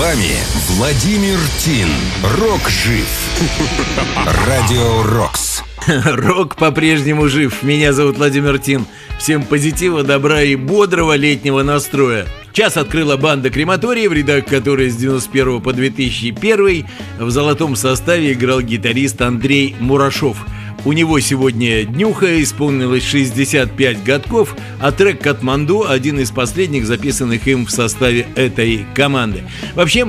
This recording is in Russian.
вами Владимир Тин. Рок жив. Радио Рокс. Рок по-прежнему жив. Меня зовут Владимир Тин. Всем позитива, добра и бодрого летнего настроя. Час открыла банда «Крематорий», в рядах которой с 91 по 2001 в золотом составе играл гитарист Андрей Мурашов. У него сегодня днюха, исполнилось 65 годков, а трек «Катманду» один из последних, записанных им в составе этой команды. Вообще,